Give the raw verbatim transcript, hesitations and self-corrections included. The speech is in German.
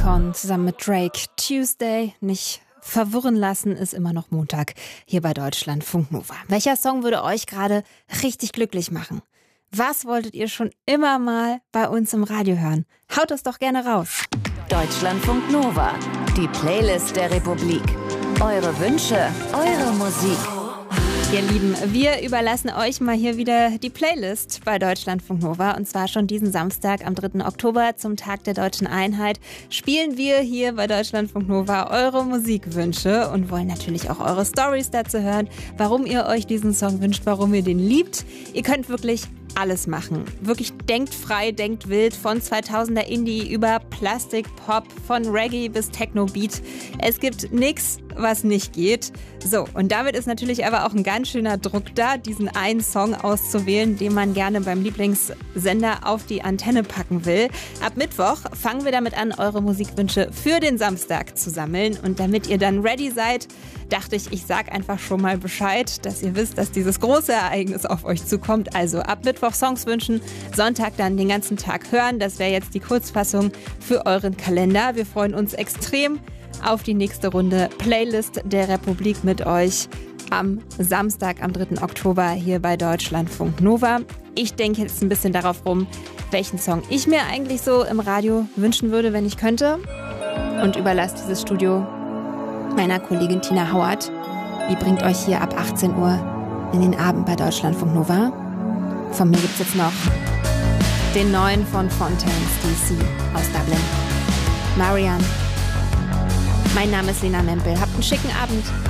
Akon zusammen mit Drake. Tuesday, nicht verwirren lassen, ist immer noch Montag hier bei Deutschlandfunk Nova. Welcher Song würde euch gerade richtig glücklich machen? Was wolltet ihr schon immer mal bei uns im Radio hören? Haut das doch gerne raus. Deutschlandfunk Nova, die Playlist der Republik. Eure Wünsche, eure Musik. Ihr Lieben, wir überlassen euch mal hier wieder die Playlist bei Deutschlandfunk Nova. Und zwar schon diesen Samstag am dritten Oktober zum Tag der Deutschen Einheit spielen wir hier bei Deutschlandfunk Nova eure Musikwünsche und wollen natürlich auch eure Stories dazu hören, warum ihr euch diesen Song wünscht, warum ihr den liebt. Ihr könnt wirklich alles machen. Wirklich denkt frei, denkt wild, von zweitausender Indie über Plastik, Pop, von Reggae bis Techno-Beat. Es gibt nichts, was nicht geht. So, und damit ist natürlich aber auch ein ganz schöner Druck da, diesen einen Song auszuwählen, den man gerne beim Lieblingssender auf die Antenne packen will. Ab Mittwoch fangen wir damit an, eure Musikwünsche für den Samstag zu sammeln. Und damit ihr dann ready seid, dachte ich, ich sag einfach schon mal Bescheid, dass ihr wisst, dass dieses große Ereignis auf euch zukommt. Also ab Mittwoch Songs wünschen, Sonntag dann den ganzen Tag hören. Das wäre jetzt die Kurzfassung für euren Kalender. Wir freuen uns extrem auf die nächste Runde Playlist der Republik mit euch am Samstag, am dritten Oktober hier bei Deutschlandfunk Nova. Ich denke jetzt ein bisschen darauf rum, welchen Song ich mir eigentlich so im Radio wünschen würde, wenn ich könnte. Und überlasse dieses Studio meiner Kollegin Tina Hauert. Die bringt euch hier ab achtzehn Uhr in den Abend bei Deutschlandfunk Nova. Von mir gibt's jetzt noch den neuen von Fontaines D C aus Dublin. Marianne. Mein Name ist Lena Mempel. Habt einen schicken Abend.